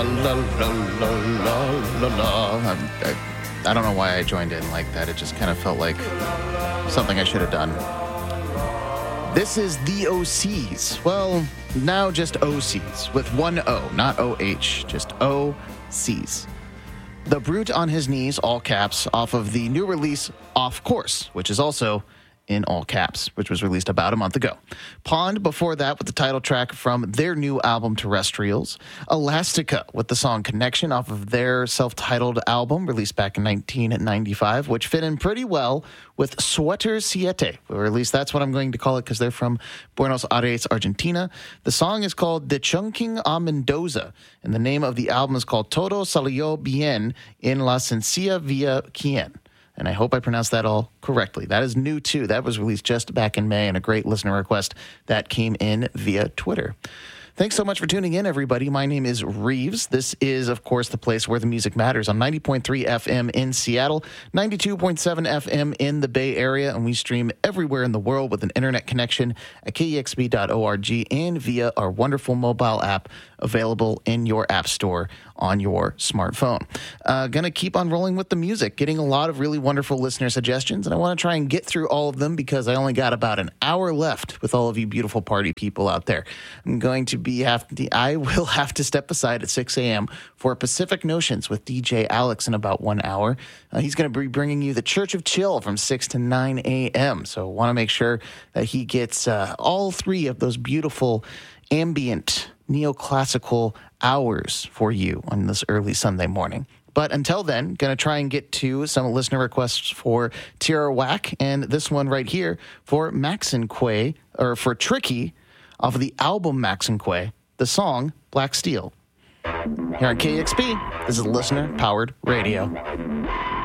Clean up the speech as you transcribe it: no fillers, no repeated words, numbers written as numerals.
la la la la la. I don't know why I joined in like that. It just kind of felt like something I should have done. This is the OCs. Well, now just OCs with one O, not OH, just OCs. The Brute on His Knees, all caps, off of the new release Off Course, which is also in all caps, which was released about a month ago. Pond before that with the title track from their new album Terrestrials. Elastica with the song Connection off of their self-titled album released back in 1995, which fit in pretty well with Sweater Siete, or at least that's what I'm going to call it because they're from Buenos Aires, Argentina. The song is called De Chungking a Mendoza, and the name of the album is called Todo Salió Bien en la Sencilla Via Quien. And I hope I pronounced that all correctly. That is new, too. That was released just back in May, and a great listener request that came in via Twitter. Thanks so much for tuning in, everybody. My name is Reeves. This is, of course, the place where the music matters on 90.3 FM in Seattle, 92.7 FM in the Bay Area, and we stream everywhere in the world with an internet connection at kexb.org and via our wonderful mobile app available in your app store on your smartphone. Going to keep on rolling with the music, getting a lot of really wonderful listener suggestions, and I want to try and get through all of them because I only got about an hour left with all of you beautiful party people out there. I will have to step aside at 6 a.m. for Pacific Notions with DJ Alex in about 1 hour. He's going to be bringing you the Church of Chill from 6 to 9 a.m. So want to make sure that he gets all three of those beautiful ambient neoclassical hours for you on this early Sunday morning. But until then, going to try and get to some listener requests for Tierra Whack, and this one right here for Maxinque, or for Tricky, off of the album Maxinque, the song Black Steel. Here on KEXP, this is Listener Powered Radio.